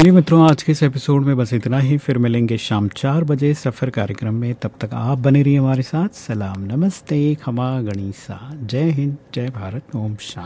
चलिए मित्रों, आज के इस एपिसोड में बस इतना ही। फिर मिलेंगे शाम 4 बजे सफ़र कार्यक्रम में। तब तक आप बने रहिए हमारे साथ। सलाम, नमस्ते, खमा गणिसा। जय हिंद, जय भारत, ओम शांति।